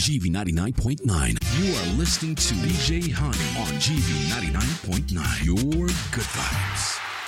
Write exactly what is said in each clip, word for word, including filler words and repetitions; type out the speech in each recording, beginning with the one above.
G V ninety-nine point nine. You are listening to D J Honey on G V ninety-nine point nine. Your good vibes.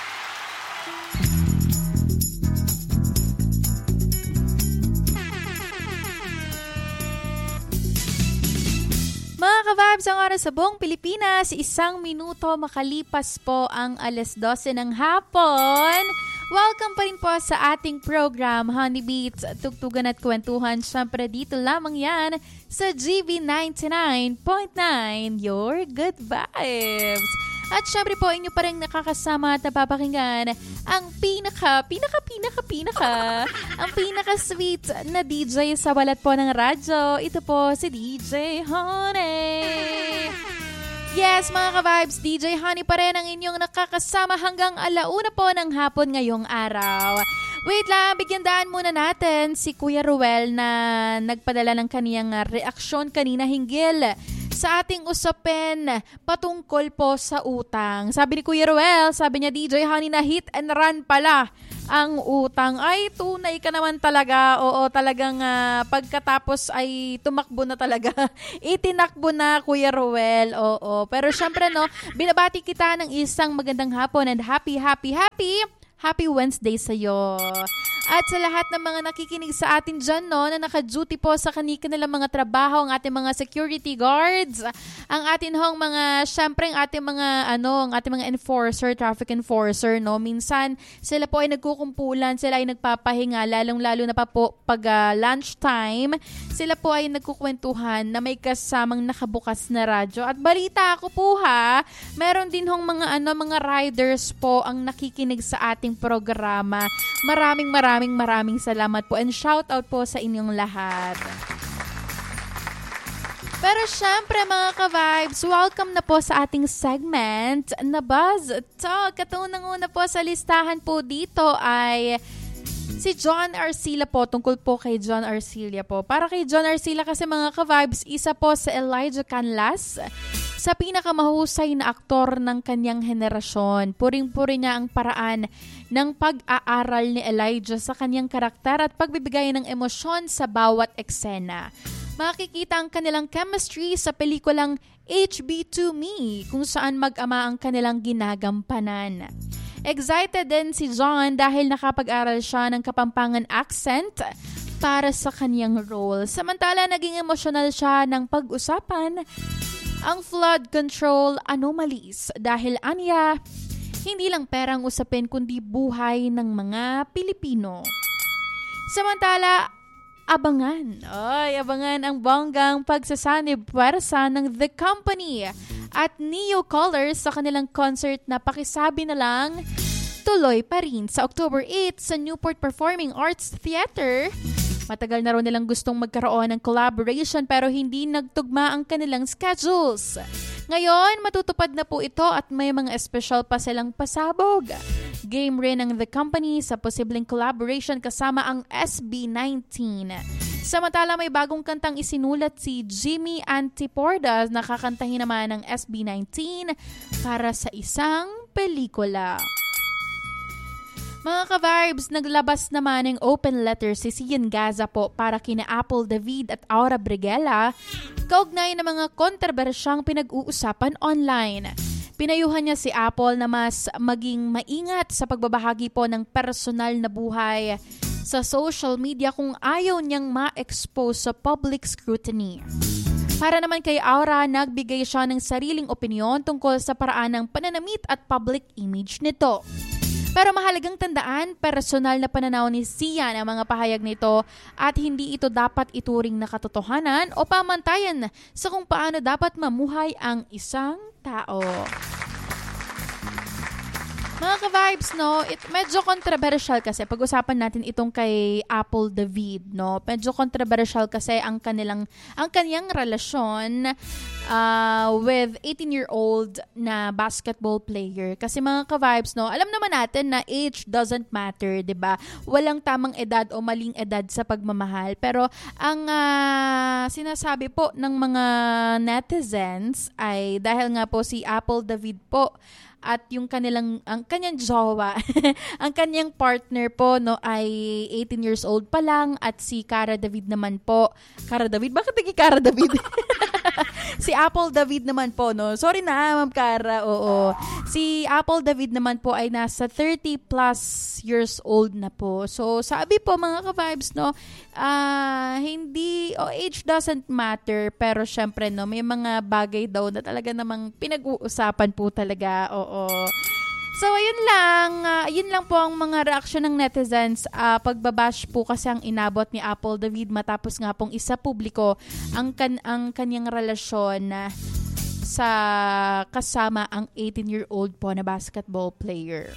Mga ka-vibes, ang oras sa buong Pilipinas, isang minuto makalipas po ang alas dose ng hapon. Welcome pa rin po sa ating program, Honey Beats, Tugtugan at Kwentuhan. Siyempre dito lamang yan sa G V ninety-nine point nine, Your Good Vibes. At syempre po, inyo pa rin nakakasama at napapakinggan ang pinaka, pinaka, pinaka, pinaka, ang pinaka-sweet na D J sa balat po ng radyo. Ito po si D J Honey. Yes, mga ka-vibes, D J Honey pa rin ang inyong nakakasama hanggang alauna po ng hapon ngayong araw. Wait lang, bigyan daan muna natin si Kuya Ruel na nagpadala ng kaniyang reaksyon kanina hinggil sa ating usapin patungkol po sa utang. Sabi ni Kuya Ruel, sabi niya, D J Honey, na hit and run pala ang utang. Ay, tunay ka naman talaga. Oo, talagang uh, pagkatapos ay tumakbo na talaga. Itinakbo na, Kuya Ruel. Oo, pero syempre no, binabati kita ng isang magandang hapon and happy, happy, happy, happy Wednesday sa'yo. At sa lahat ng mga nakikinig sa atin dyan, no, na naka-duty po sa kanilang mga trabaho, ang ating mga security guards, ang ating hong mga, syempre, ang ating mga, ano, ang ating mga enforcer, traffic enforcer, no, minsan sila po ay nagkukumpulan, sila ay nagpapahinga, lalong-lalo na pa po pag uh, lunchtime, sila po ay nagkukwentuhan na may kasamang nakabukas na radyo. At balita ako po ha, meron din hong mga, ano, mga riders po ang nakikinig sa ating programa. Maraming maraming Maraming maraming salamat po and shout out po sa inyong lahat. Pero syempre mga ka-vibes, welcome na po sa ating segment na Buzz Talk. Katunang-una po sa listahan po dito ay si John Arcilla po, tungkol po kay John Arcilla po. Para kay John Arcilla kasi mga ka-vibes, isa po sa Elijah Canlas, sa pinakamahusay na aktor ng kanyang henerasyon. Puring-puri niya ang paraan ng pag-aaral ni Elijah sa kanyang karakter at pagbibigay ng emosyon sa bawat eksena. Makikita ang kanilang chemistry sa pelikulang H B to Me, kung saan mag-ama ang kanilang ginagampanan. Excited din si John dahil nakapag-aral siya ng Kapampangan accent para sa kanyang role. Samantala, naging emosyonal siya ng pag-usapan ang flood control anomalies dahil aniya, hindi lang perang usapin kundi buhay ng mga Pilipino. Samantala, abangan, ay abangan ang bonggang pagsasanib puwersa ng The Company at Neo Colors sa kanilang concert na pakisabi na lang tuloy pa rin sa October eighth sa Newport Performing Arts Theater. Matagal na rin nilang gustong magkaroon ng collaboration pero hindi nagtugma ang kanilang schedules. Ngayon, matutupad na po ito at may mga espesyal pa silang pasabog. Game rin ang The Company sa posibleng collaboration kasama ang S B nineteen. Samantala, may bagong kantang isinulat si Jimmy Antipordas na kakantahin naman ng S B nineteen para sa isang pelikula. Mga ka-vibes, naglabas naman ng open letter si Sian Gaza po para kina Apple David at Aura Briguela kaugnay ng mga kontrobersyang pinag-uusapan online. Pinayuhan niya si Apple na mas maging maingat sa pagbabahagi po ng personal na buhay sa social media kung ayaw niyang ma-expose sa public scrutiny. Para naman kay Aura, nagbigay siya ng sariling opinyon tungkol sa paraan ng pananamit at public image nito. Pero mahalagang tandaan, personal na pananaw ni Sian ang mga pahayag nito at hindi ito dapat ituring na katotohanan o pamantayan sa kung paano dapat mamuhay ang isang tao. Mga ka-vibes, no, it, medyo controversial kasi pag-usapan natin itong kay Apple David, no. Medyo controversial kasi ang kanilang ang kaniyang relasyon uh, with eighteen-year-old na basketball player. Kasi mga ka-vibes, no, alam naman natin na age doesn't matter, 'di ba? Walang tamang edad o maling edad sa pagmamahal. Pero ang uh, sinasabi po ng mga netizens ay dahil nga po si Apple David po at yung kanilang, ang kanyang jowa, ang kanyang partner po, no, ay eighteen years old pa lang, at si Cara David naman po, Cara David? Bakit naging Cara David? Si Apple David naman po, no? Sorry na, Ma'am Cara, oo. Si Apple David naman po ay nasa thirty plus years old na po. So, sabi po mga ka-vibes, no, uh, hindi, oh, age doesn't matter, pero syempre, no, may mga bagay daw na talaga namang pinag-uusapan po talaga, oo. So, ayun lang. Uh, yun lang po ang mga reaksyon ng netizens. Uh, pagbabash po kasi ang inabot ni Apple David matapos nga pong isa publiko ang, kan- ang kanyang relasyon na sa kasama ang eighteen-year-old po na basketball player.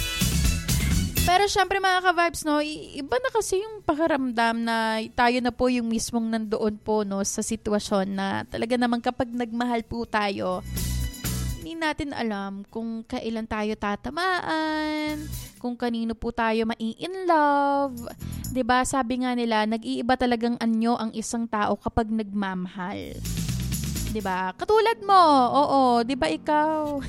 Pero syempre mga ka-vibes, no, iba na kasi yung pakiramdam na tayo na po yung mismong nandoon po, no, sa sitwasyon na talaga naman kapag nagmahal po tayo, hindi natin alam kung kailan tayo tatamaan, kung kanino po tayo mai-in love. 'Di ba? Sabi nga nila, nag-iiba talagang anyo ang isang tao kapag nagmamahal. 'Di ba? Katulad mo. Oo, 'di ba ikaw?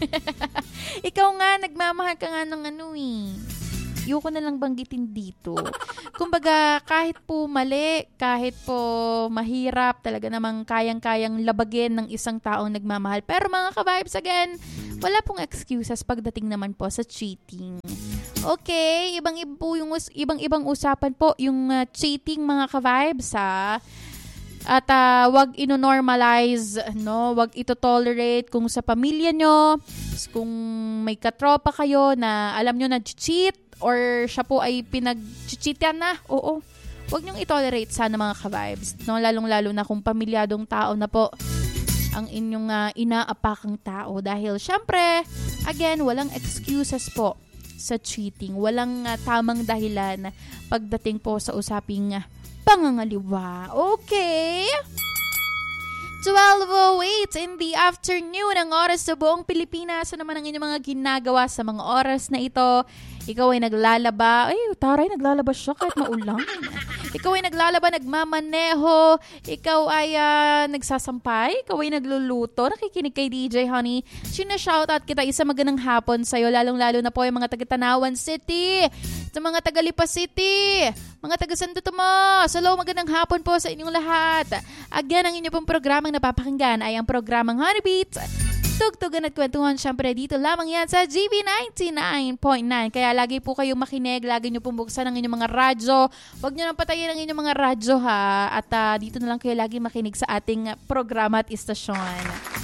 Ikaw nga nagmamahal ka nga ng ano eh. Ayoko na lang banggitin dito. Kumbaga, kahit po mali, kahit po mahirap, talaga namang kayang-kayang labagin ng isang taong nagmamahal. Pero mga ka-vibes, again, wala pong excuses pagdating naman po sa cheating. Okay, ibang-iba po yung ibang-ibang usapan po yung uh, cheating mga ka-vibes, ha? At uh, wag ino-normalize, no? Wag ito-tolerate kung sa pamilya nyo, kung may katropa kayo na alam nyo na cheat, or siya po ay pinag-cheatian na, oo. Huwag niyong i-tolerate sana mga ka-vibes. No? Lalong-lalo na kung pamilyadong tao na po ang inyong uh, inaapakang tao. Dahil syempre, again, walang excuses po sa cheating. Walang uh, tamang dahilan pagdating po sa usaping uh, pangangaliwa. Okay? twelve oh eight in the afternoon, ang oras sa buong Pilipinas. Ano naman ang inyong mga ginagawa sa mga oras na ito? Ikaw ay naglalaba. Ay, taray, naglalaba siya kahit maulang. Ikaw ay naglalaba, nagmamaneho. Ikaw ay uh, nagsasampay. Ikaw ay nagluluto. Nakikinig kay D J Honey. Sina-shoutout kita, isa magandang hapon sa'yo. Lalong-lalo na po yung mga taga-Tanawan City. Sa mga taga-Lipa City. Mga taga-Santo Tomas. Hello, magandang hapon po sa inyong lahat. Again, ang inyong pong programang napapakinggan ay ang programang Honeybeat. Tugtugan at kwentuhan, syempre dito lamang yan sa G B ninety-nine point nine. Kaya lagi po kayong makinig, lagi nyo pong buksan ang inyong mga radyo. Huwag nyo nang patayin ang inyong mga radyo, ha. At uh, dito na lang kayo lagi makinig sa ating programa at istasyon.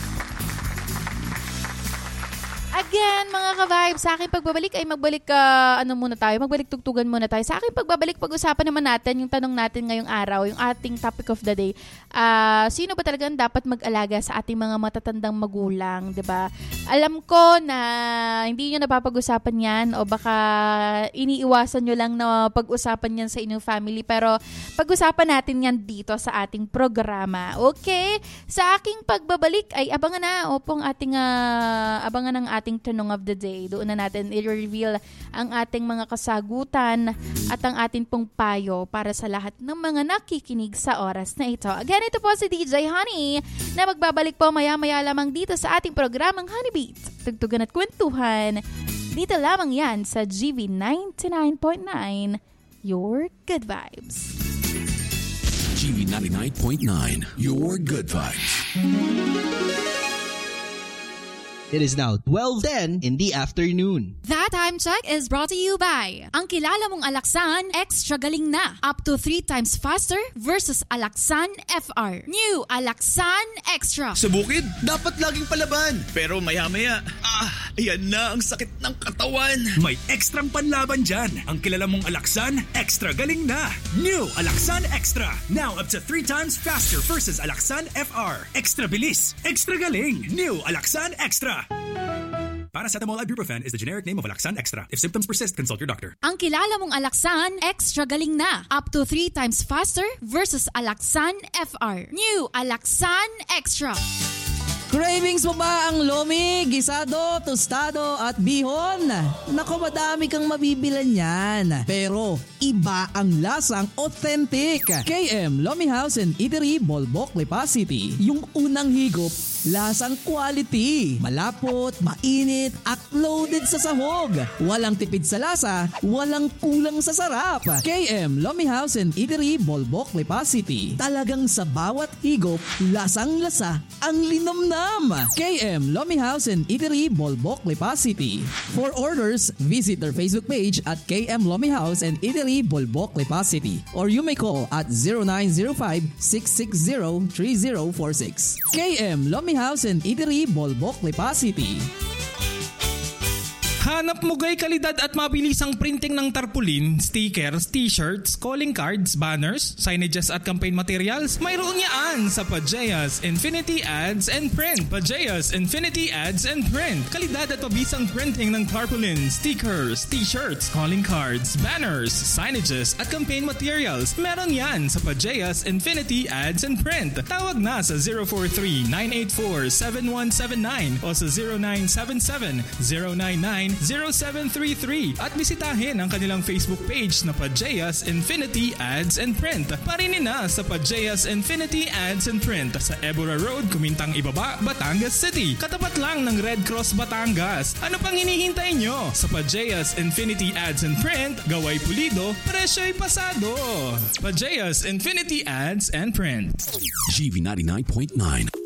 Again, mga ka-vibes, sa aking pagbabalik ay magbalik, uh, ano muna tayo, magbalik tugtugan muna tayo. Sa aking pagbabalik, pag-usapan naman natin yung tanong natin ngayong araw, yung ating topic of the day. Uh, sino ba talagang dapat mag-alaga sa ating mga matatandang magulang, 'di ba? Alam ko na hindi niyo napapag-usapan 'yan o baka iniiwasan niyo lang na pag-usapan 'yan sa inyong family, pero pag-usapan natin 'yan dito sa ating programa. Okay? Sa aking pagbabalik ay abangan na opong ating uh, abangan ng ating tanong of the day. Doon na natin i-reveal ang ating mga kasagutan at ang ating pong payo para sa lahat ng mga nakikinig sa oras na ito. Again, ito po si D J Honey na magbabalik po maya-maya lamang dito sa ating programang Honeybeat. Tugtugan at kwentuhan. Dito lamang yan sa G V ninety-nine point nine, Your Good Vibes. G V ninety-nine point nine, Your Good Vibes. It is now twelve ten in the afternoon. That time check is brought to you by ang kilala mong Alaxan Extra Galing na. Up to three times faster versus Alaxan F R. New Alaxan Extra. Sa bukid, dapat laging palaban. Pero maya-maya, ah, ayan na ang sakit ng katawan. May ekstrang panlaban dyan. Ang kilala mong Alaxan Extra Galing na. New Alaxan Extra. Now up to three times faster versus Alaxan F R. Extra bilis, extra galing. New Alaxan Extra. Paracetamol Ibuprofen is the generic name of Alaxan Extra. If symptoms persist, consult your doctor. Ang kilala mong Alaxan Extra Galing na. Up to three times faster versus Alaxan F R. New Alaxan Extra. Cravings mo ba ang lomi, gisado, tostado at bihon? Naku, madami kang mabibilan yan. Pero iba ang lasang authentic. K M Lomi House and Eatery, Bolbok, Lipa City. Yung unang higop, lasang quality. Malapot, mainit, at loaded sa sahog. Walang tipid sa lasa, walang kulang sa sarap. K M Lomi House and Eatery, Bolbok, Lipa City. Talagang sa bawat higop, lasang-lasa ang linamnam. K M Lomi House and Eatery, Bolbok, Lipa City. For orders, visit their Facebook page at K M Lomi House and Eatery, Bolbok, Lipa City. Or you may call at zero nine zero five, six six zero, three zero four six. K M Lomi House and Eatery, Bolbok, Lipa City. Hanap mo gay kalidad at mabilisang printing ng tarpaulin, stickers, t-shirts, calling cards, banners, signages at campaign materials? Mayroon yaan sa Pajeas Infinity Ads and Print. Pajeas Infinity Ads and Print. Kalidad at mabisang printing ng tarpaulin, stickers, t-shirts, calling cards, banners, signages at campaign materials. Meron yan sa Pajeas Infinity Ads and Print. Tawag na sa zero four three, nine eight four, seven one seven nine o sa zero nine seven seven, zero nine nine, zero seven three three at bisitahin ang kanilang Facebook page na Pajeas Infinity Ads and Print. Parinin na sa Pajeas Infinity Ads and Print sa Ebora Road, Kumintang Ibaba, Batangas City. Katapat lang ng Red Cross Batangas. Ano pang hinihintay nyo? Sa Pajeas Infinity Ads and Print, gaway pulido, presyo'y pasado. Pajeas Infinity Ads and Print. G V ninety-nine point nine.